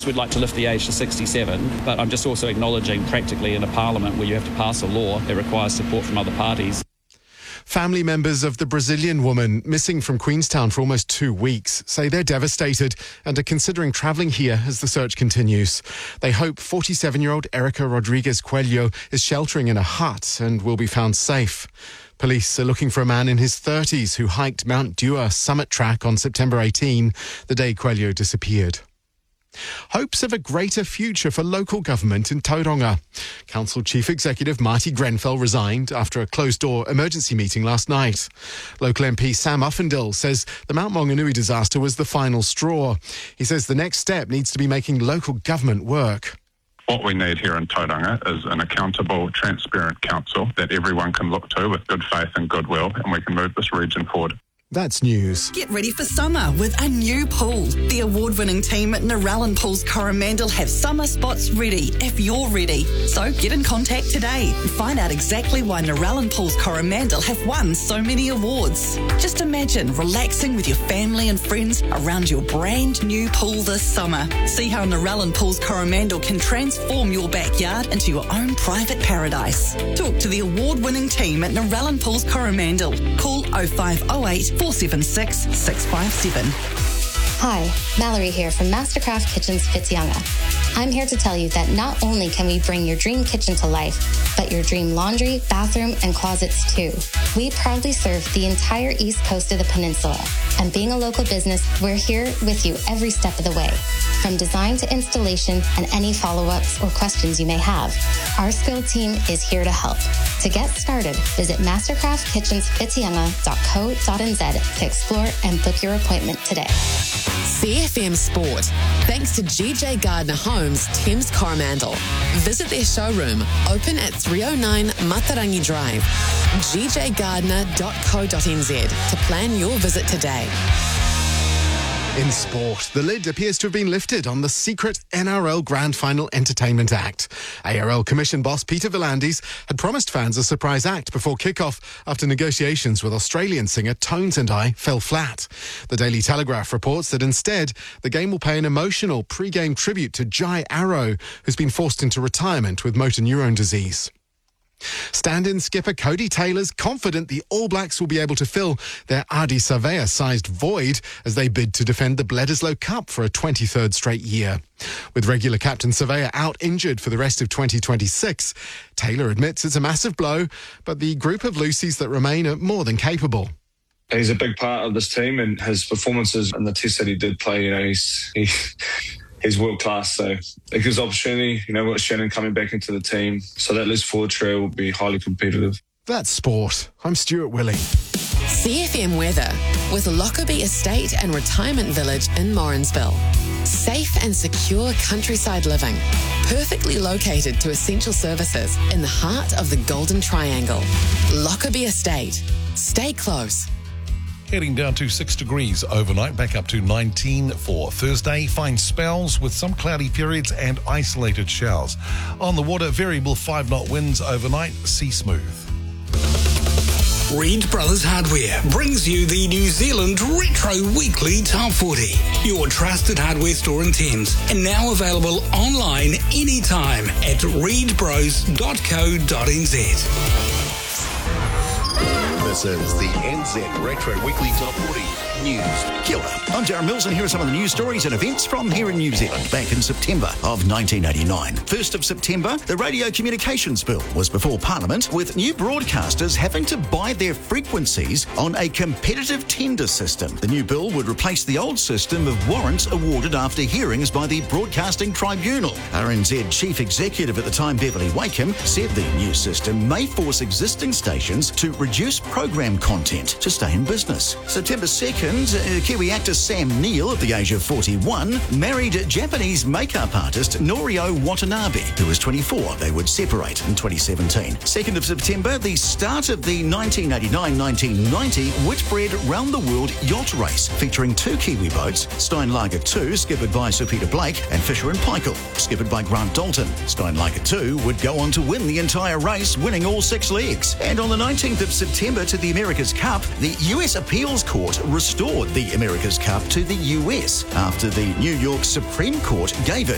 we'd like to lift the age to 67, but I'm just also acknowledging practically in a parliament where you have to pass a law, it requires support from other parties. Family members of the Brazilian woman missing from Queenstown for almost 2 weeks say they're devastated and are considering travelling here as the search continues. They hope 47-year-old Erica Rodriguez Coelho is sheltering in a hut and will be found safe. Police are looking for a man in his 30s who hiked Mount Dua summit track on September 18, the day Coelho disappeared. Hopes of a greater future for local government in Tauranga. Council Chief Executive Marty Grenfell resigned after a closed-door emergency meeting last night. Local MP Sam Uffindell says the Mount Maunganui disaster was the final straw. He says the next step needs to be making local government work. What we need here in Tauranga is an accountable, transparent council that everyone can look to with good faith and goodwill, and we can move this region forward. That's news. Get ready for summer with a new pool. The award-winning team at Narellan Pools Coromandel have summer spots ready if you're ready. So get in contact today and find out exactly why Narellan Pools Coromandel have won so many awards. Just imagine relaxing with your family and friends around your brand new pool this summer. See how Narellan Pools Coromandel can transform your backyard into your own private paradise. Talk to the award-winning team at Narellan Pools Coromandel. Call 0508 476 657. Hi, Mallory here from Mastercraft Kitchens Whitianga. I'm here to tell you that not only can we bring your dream kitchen to life, but your dream laundry, bathroom, and closets too. We proudly serve the entire east coast of the peninsula. And being a local business, we're here with you every step of the way. From design to installation and any follow-ups or questions you may have, our skilled team is here to help. To get started, visit mastercraftkitchenswhitianga.co.nz to explore and book your appointment today. CFM Sport, thanks to GJ Gardner Homes, Thames Coromandel. Visit their showroom, open at 309 Matarangi Drive. gjgardner.co.nz to plan your visit today. In sport, the lid appears to have been lifted on the secret NRL Grand Final Entertainment Act. ARL Commission boss Peter V'landys had promised fans a surprise act before kick-off after negotiations with Australian singer Tones and I fell flat. The Daily Telegraph reports that instead, the game will pay an emotional pre-game tribute to Jai Arrow, who's been forced into retirement with motor neurone disease. Stand-in skipper Cody Taylor's confident the All Blacks will be able to fill their Ardie Savea-sized void as they bid to defend the Bledisloe Cup for a 23rd straight year. With regular captain Savea out injured for the rest of 2026, Taylor admits it's a massive blow, but the group of Lucies that remain are more than capable. He's a big part of this team, and his performances in the test that he did play, he's world class, so it gives opportunity, with Shannon coming back into the team. So that list forward trio will be highly competitive. That's sport. I'm Stuart Willey. CFM weather with Lockerbie Estate and Retirement Village in Morrinsville. Safe and secure countryside living. Perfectly located to essential services in the heart of the Golden Triangle. Lockerbie Estate. Stay close. Heading down to 6 degrees overnight, back up to 19 for Thursday. Fine spells with some cloudy periods and isolated showers. On the water, variable 5-knot winds overnight, sea smooth. Reed Brothers Hardware brings you the New Zealand Retro Weekly Top 40. Your trusted hardware store in Thames, and now available online anytime at reedbros.co.nz. This is the NZ Retro Weekly Top 40 News. Kia ora. I'm Darren Mills, and here are some of the news stories and events from here in New Zealand back in September of 1989. 1st of September, the Radio Communications Bill was before Parliament, with new broadcasters having to buy their frequencies on a competitive tender system. The new bill would replace the old system of warrants awarded after hearings by the Broadcasting Tribunal. RNZ Chief Executive at the time, Beverly Wakeham, said the new system may force existing stations to reduce program content to stay in business. September 2nd, Kiwi actor Sam Neill, at the age of 41, married Japanese makeup artist Norio Watanabe, who was 24. They would separate in 2017. 2nd of September, the start of the 1989-1990 Whitbread Round the World Yacht Race, featuring 2 Kiwi boats, Steinlager 2, skippered by Sir Peter Blake, and Fisher and Paykel, skippered by Grant Dalton. Steinlager 2 would go on to win the entire race, winning all 6 legs. And on the 19th of September, to the America's Cup, the US Appeals Court restored the America's Cup to the US after the New York Supreme Court gave it